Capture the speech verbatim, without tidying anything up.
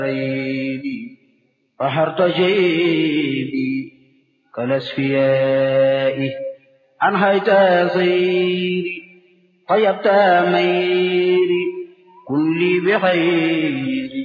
ريبي طهرت جيبي كالأسفياء أنهيت صيري طيبت ميري كن لي بخير